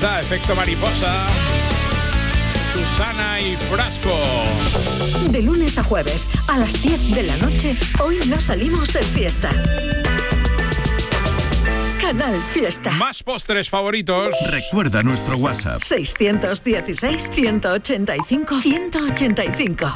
está, efecto mariposa. Susana y Frasco. De lunes a jueves, a las 10 de la noche, hoy no salimos de fiesta. Canal Fiesta. Más postres favoritos. Recuerda nuestro WhatsApp. 616-185-185.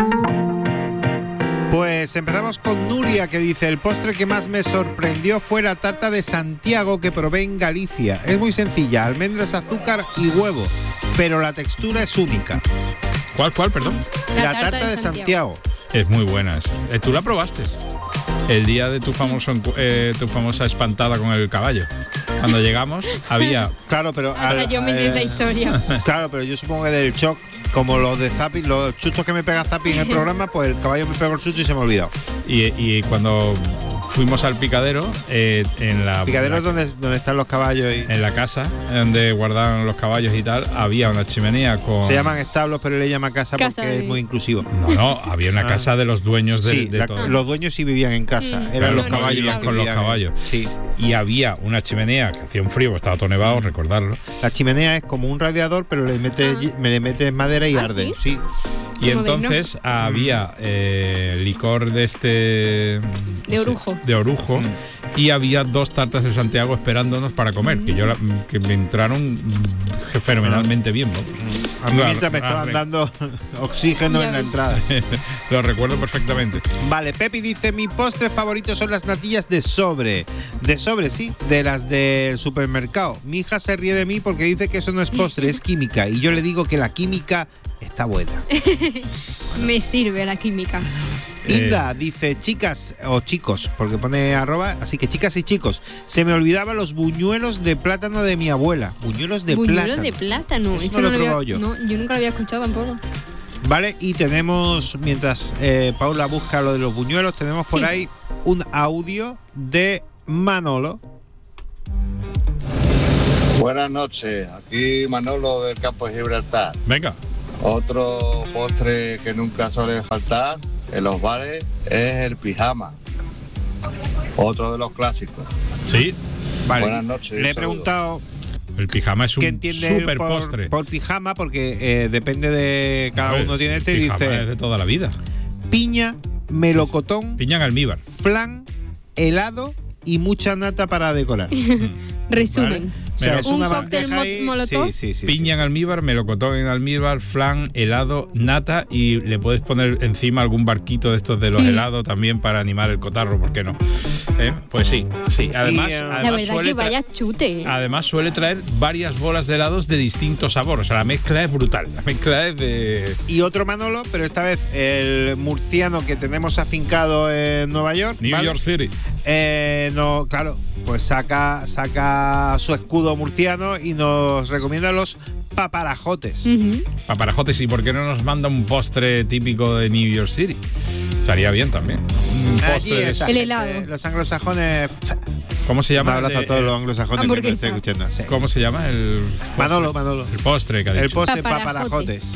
Pues empezamos con Nuria, que dice: el postre que más me sorprendió fue la tarta de Santiago que probé en Galicia. Es muy sencilla, almendras, azúcar y huevo, pero la textura es única. ¿Cuál, perdón? La tarta de Santiago. Es muy buena. ¿Tú la probaste? El día de tu famosa espantada con el caballo. Cuando llegamos, había... Claro, pero... yo me hice esa historia. Claro, pero yo supongo que del shock, como los de Zapping, los sustos que me pega Zapping en el programa, pues el caballo me pegó el susto y se me ha olvidado. Y cuando fuimos al picadero, en la... ¿Picadero es donde están los caballos? En la casa, donde guardaban los caballos y tal, había una chimenea con... Se llaman establos, pero él le llama casa porque es muy inclusivo. No, había una casa de los dueños de todo. Los dueños sí vivían en casa, eran los caballos con los caballos. Sí. Y había una chimenea que hacía un frío, estaba todo nevado, recordarlo. La chimenea es como un radiador, pero le metes madera y arde. Sí. Y entonces había licor de este... De orujo. Y había 2 tartas de Santiago esperándonos para comer, que me entraron fenomenalmente bien, ¿no? A mí mientras me estaban dando oxígeno en la entrada. Lo recuerdo perfectamente. Vale, Pepi dice: mi postre favorito son las natillas de sobre. De sobre, sí, de las del supermercado. Mi hija se ríe de mí porque dice que eso no es postre, es química. Y yo le digo que la química está buena. Me sirve la química. Inda dice: chicas o chicos, porque pone arroba, así que chicas y chicos, se me olvidaban los buñuelos de plátano de mi abuela. Buñuelos de plátano. Eso no lo he probado yo. No, yo nunca lo había escuchado tampoco. Vale, y tenemos, mientras Paula busca lo de los buñuelos, tenemos por ahí un audio de Manolo. Buenas noches, aquí Manolo del Campo de Gibraltar. Venga. Otro postre que nunca suele faltar en los bares es el pijama. Otro de los clásicos. Sí. Vale. Buenas noches. Le he preguntado. El pijama es un super postre. Por pijama, porque depende de cada uno tiene este. Pijama dice es de toda la vida. Piña, melocotón, piña en almíbar, flan, helado y mucha nata para decorar. Resumen. ¿Vale? O sea, es un una cóctel molotov. Sí, piña en almíbar, melocotón en almíbar, flan, helado, nata, y le puedes poner encima algún barquito de estos de los helados también para animar el cotarro, ¿por qué no? Pues sí. Además, la verdad que vaya chute. Además suele traer varias bolas de helados de distinto sabor, o sea, la mezcla es brutal. La mezcla es de... Y otro Manolo, pero esta vez el murciano que tenemos afincado en Nueva York. New York City. No, claro, pues saca su escudo murciano y nos recomienda los paparajotes. Paparajotes, ¿y por qué no nos manda un postre típico de New York City? Estaría bien también. Un postre el helado. Los anglosajones. ¿Cómo se llama? Un abrazo a todos los anglosajones que nos estén escuchando. Sí. ¿Cómo se llama? Manolo. El postre que ha dicho. El postre paparajotes.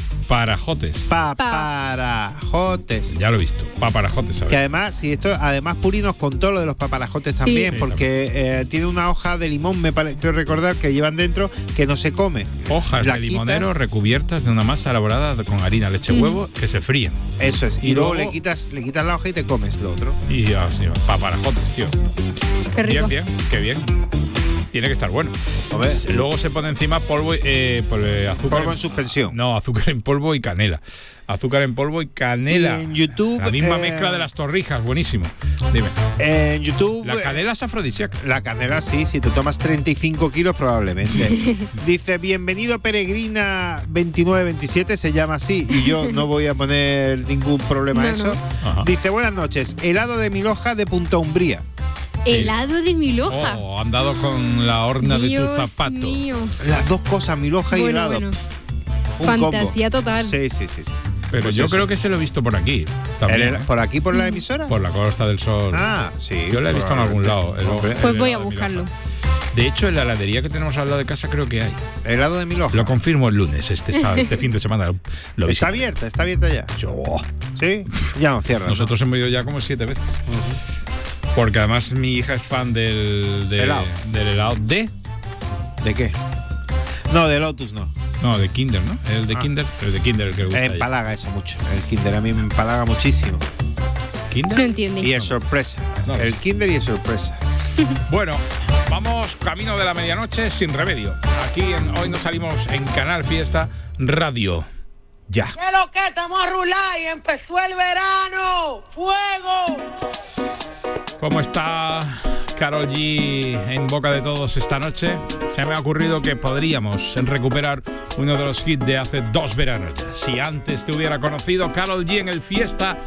Paparajotes. Ya lo he visto. Paparajotes, ¿sabes? Que además, además Puri nos contó lo de los paparajotes también, sí, porque también. tiene una hoja de limón, creo recordar, que llevan dentro, que no se come. Hojas de limonero recubiertas de una masa elaborada con harina, leche, huevo, que se fríen. Eso es. Y luego le quitas la hoja y te comes lo otro. Y así, paparajotes, tío. Qué rico. Bien, qué bien. Tiene que estar bueno. Luego se pone encima polvo, azúcar. Polvo en suspensión. No, azúcar en polvo y canela. Azúcar en polvo y canela. Y en YouTube. La misma mezcla de las torrijas, buenísimo. Dime. En YouTube. La canela es afrodisíaca. La canela sí, si te tomas 35 kilos probablemente. Dice: bienvenido Peregrina 2927, se llama así, y yo no voy a poner ningún problema a eso. No. Dice: buenas noches, helado de Milhoja de Punta Umbría. Helado de Milhoja. Han dado con la horna de tu zapato. Mío. Las dos cosas, Milhoja y helado. Bueno. Un Fantasía combo. total. Sí. Pero pues yo eso. creo que se lo he visto por aquí. También, ¿Por aquí, por la emisora? Por la Costa del Sol. Ah, sí. Yo lo he visto en algún lado. Pues voy a buscarlo. De hecho, en la heladería que tenemos al lado de casa creo que hay. Helado de Milhoja. Lo confirmo el lunes, este fin de semana. Está abierta ya. ¿Sí? Ya no cierra. Nosotros hemos ido ya como 7 veces. Porque además mi hija es fan del helado. ¿De qué? No, de Lotus no. No, de Kinder, ¿no? El de Kinder, el de Kinder el que gusta. Empalaga eso mucho. El Kinder a mí me empalaga muchísimo. ¿Kinder? No entiende. Y el sorpresa. No. El Kinder y el sorpresa. Bueno, vamos camino de la medianoche sin remedio. Aquí hoy nos salimos en Canal Fiesta Radio. Ya. ¿Qué lo que? Estamos a rular y empezó el verano. ¡Fuego! ¿Cómo está Karol G en boca de todos esta noche? Se me ha ocurrido que podríamos recuperar uno de los hits de hace 2 veranos ya. Si antes te hubiera conocido, Karol G en el Fiesta